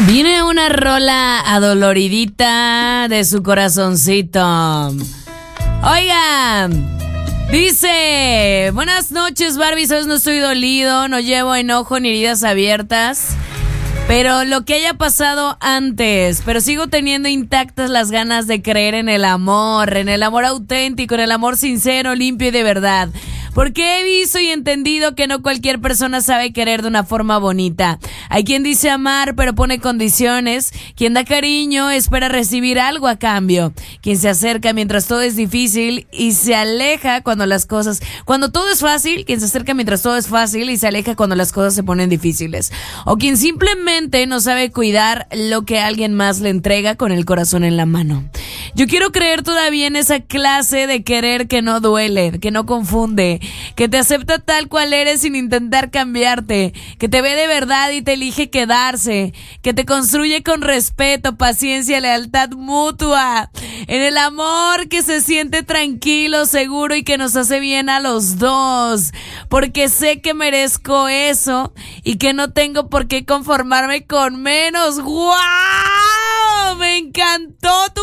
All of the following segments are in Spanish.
Viene una rola adoloridita de su corazoncito. Oigan, dice: buenas noches, Barbie, sabes, no estoy dolido, no llevo enojo ni heridas abiertas, pero lo que haya pasado antes, pero sigo teniendo intactas las ganas de creer en el amor auténtico, en el amor sincero, limpio y de verdad. Porque he visto y entendido que no cualquier persona sabe querer de una forma bonita. Hay quien dice amar pero pone condiciones. Quien da cariño espera recibir algo a cambio. Quien se acerca mientras todo es difícil y se aleja cuando todo es fácil. Quien se acerca mientras todo es fácil y se aleja cuando las cosas se ponen difíciles. O quien simplemente no sabe cuidar lo que alguien más le entrega con el corazón en la mano. Yo quiero creer todavía en esa clase de querer que no duele, que no confunde, que te acepta tal cual eres sin intentar cambiarte, que te ve de verdad y te elige quedarse, que te construye con respeto, paciencia, lealtad mutua, en el amor que se siente tranquilo, seguro y que nos hace bien a los dos, porque sé que merezco eso y que no tengo por qué conformarme con menos. ¡Guau! Me encantó tu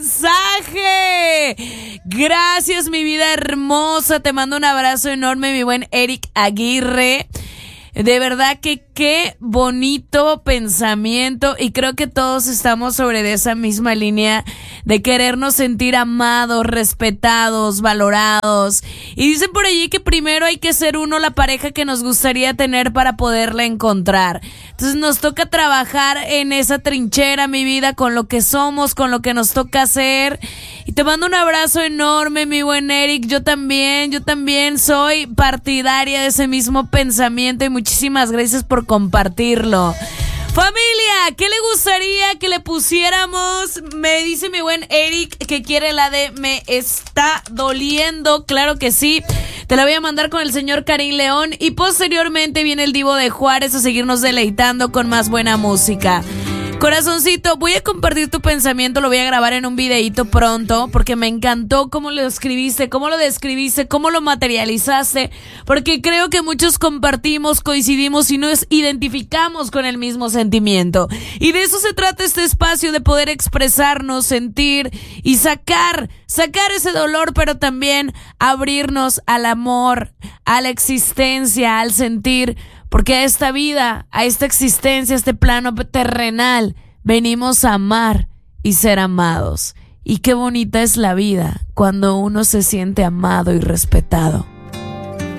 mensaje. Gracias, mi vida hermosa. Te mando un abrazo enorme, mi buen Eric Aguirre. De verdad que qué bonito pensamiento, y creo que todos estamos sobre esa misma línea de querernos sentir amados, respetados, valorados. Y dicen por allí que primero hay que ser uno la pareja que nos gustaría tener para poderla encontrar. Entonces nos toca trabajar en esa trinchera, mi vida, con lo que somos, con lo que nos toca hacer. Y te mando un abrazo enorme, mi buen Eric. Yo también soy partidaria de ese mismo pensamiento y muchísimas gracias por compartirlo. Familia, ¿qué le gustaría que le pusiéramos? Me dice mi buen Eric que quiere la de Me Está Doliendo. Claro que sí. Te la voy a mandar con el señor Karim León. Y posteriormente viene el Divo de Juárez a seguirnos deleitando con más buena música. Corazoncito, voy a compartir tu pensamiento, lo voy a grabar en un videíto pronto, porque me encantó cómo lo escribiste, cómo lo describiste, cómo lo materializaste, porque creo que muchos compartimos, coincidimos y nos identificamos con el mismo sentimiento. Y de eso se trata este espacio, de poder expresarnos, sentir y sacar ese dolor, pero también abrirnos al amor, a la existencia, al sentir. Porque a esta vida, a esta existencia, a este plano terrenal, venimos a amar y ser amados. Y qué bonita es la vida cuando uno se siente amado y respetado.